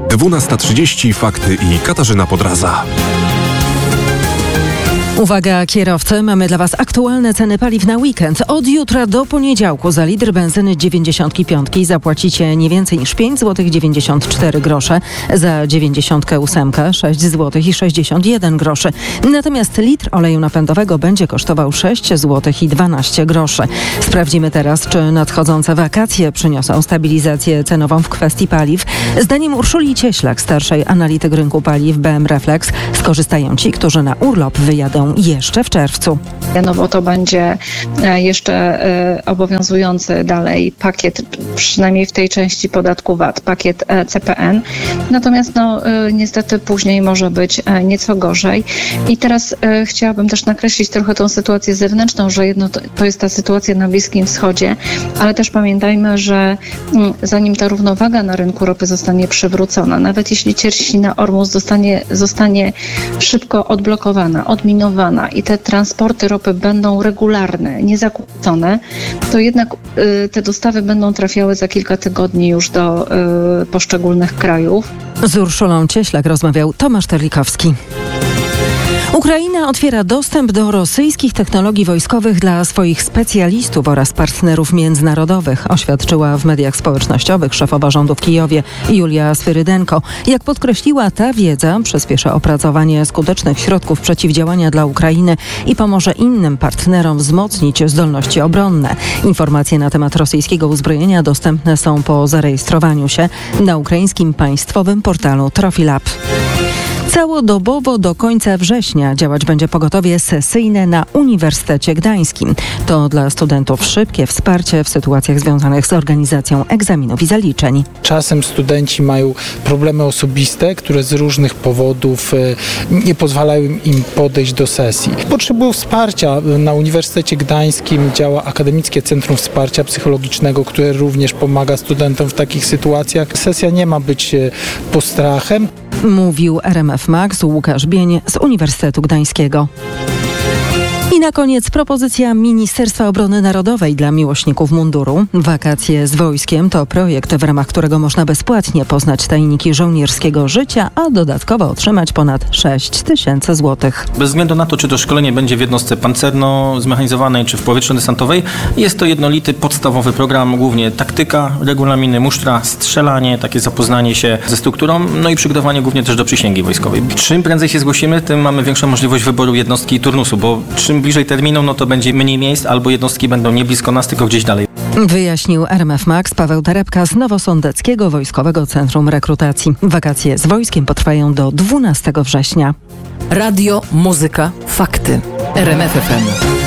12:30 Fakty i Katarzyna Podraza. Uwaga kierowcy, mamy dla Was aktualne ceny paliw na weekend. Od jutra do poniedziałku za litr benzyny 95 zapłacicie nie więcej niż 5 zł 94 grosze, za 98 6 zł i 61 groszy. Natomiast litr oleju napędowego będzie kosztował 6 zł i 12 groszy. Sprawdzimy teraz, czy nadchodzące wakacje przyniosą stabilizację cenową w kwestii paliw. Zdaniem Urszuli Cieślak, starszej analityk rynku paliw BM Reflex, skorzystają ci, którzy na urlop wyjadą jeszcze w czerwcu. No bo to będzie jeszcze obowiązujący dalej pakiet, przynajmniej w tej części podatku VAT, pakiet CPN. Natomiast niestety później może być nieco gorzej. I teraz chciałabym też nakreślić trochę tą sytuację zewnętrzną, że jedno to jest ta sytuacja na Bliskim Wschodzie, ale też pamiętajmy, że zanim ta równowaga na rynku ropy zostanie przywrócona, nawet jeśli cieśnina Ormus zostanie szybko odblokowana, odminowana i te transporty ropy będą regularne, niezakłócone, to jednak te dostawy będą trafiały za kilka tygodni już do poszczególnych krajów. Z Urszulą Cieślak rozmawiał Tomasz Terlikowski. Ukraina otwiera dostęp do rosyjskich technologii wojskowych dla swoich specjalistów oraz partnerów międzynarodowych, oświadczyła w mediach społecznościowych szefowa rządu w Kijowie Julia Swyrydenko. Jak podkreśliła, ta wiedza przyspieszy opracowanie skutecznych środków przeciwdziałania dla Ukrainy i pomoże innym partnerom wzmocnić zdolności obronne. Informacje na temat rosyjskiego uzbrojenia dostępne są po zarejestrowaniu się na ukraińskim państwowym portalu Trofilab. Całodobowo do końca września działać będzie pogotowie sesyjne na Uniwersytecie Gdańskim. To dla studentów szybkie wsparcie w sytuacjach związanych z organizacją egzaminów i zaliczeń. Czasem studenci mają problemy osobiste, które z różnych powodów nie pozwalają im podejść do sesji. Potrzebują wsparcia. Na Uniwersytecie Gdańskim działa Akademickie Centrum Wsparcia Psychologicznego, które również pomaga studentom w takich sytuacjach. Sesja nie ma być postrachem. Mówił RMF Max Łukasz Bień z Uniwersytetu Gdańskiego. I na koniec propozycja Ministerstwa Obrony Narodowej dla miłośników munduru. Wakacje z wojskiem to projekt, w ramach którego można bezpłatnie poznać tajniki żołnierskiego życia, a dodatkowo otrzymać ponad 6 000 złotych. Bez względu na to, czy to szkolenie będzie w jednostce pancerno-zmechanizowanej czy w powietrzno-desantowej, jest to jednolity, podstawowy program, głównie taktyka, regulaminy, musztra, strzelanie, takie zapoznanie się ze strukturą, no i przygotowanie głównie też do przysięgi wojskowej. Czym prędzej się zgłosimy, tym mamy większą możliwość wyboru jednostki i turnusu, bo czym bliżej terminu, no to będzie mniej miejsc, albo jednostki będą nie blisko nas, tylko gdzieś dalej. Wyjaśnił RMF Max Paweł Terebka z Nowosądeckiego Wojskowego Centrum Rekrutacji. Wakacje z wojskiem potrwają do 12 września. Radio, muzyka, fakty. RMF FM.